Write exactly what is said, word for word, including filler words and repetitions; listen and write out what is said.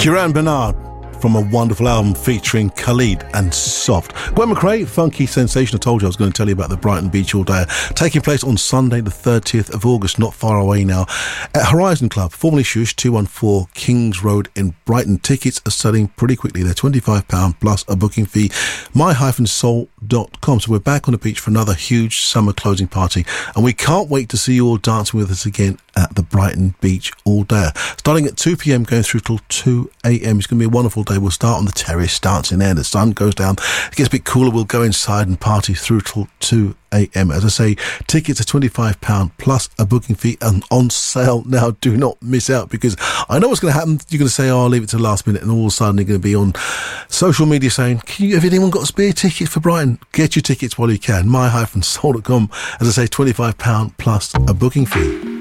Kieran Bernard from a wonderful album featuring Khalid and Soft. Gwen McRae, funky sensation. I told you I was going to tell you about the Brighton Beach All Day, taking place on Sunday the thirtieth of August, not far away now, at Horizon Club, formerly Shush, two one four Kings Road in Brighton. Tickets are selling pretty quickly. They're twenty-five pounds plus a booking fee. my dash soul dot com. So we're back on the beach for another huge summer closing party, and we can't wait to see you all dancing with us again at the Brighton Beach All Day, starting at two p.m. going through till two a.m. It's going to be a wonderful day. We'll start on the terrace, dancing there. The sun goes down, it gets a bit cooler. We'll go inside and party through till two a.m. As I say, tickets are twenty-five pounds plus a booking fee and on sale now. Do not miss out, because I know what's going to happen. You're going to say, oh, I'll leave it to the last minute, and all of a sudden you're going to be on social media saying, Can you, have anyone got spare tickets for Brighton? Get your tickets while you can. my dash soul dot com. As I say, twenty-five pounds plus a booking fee.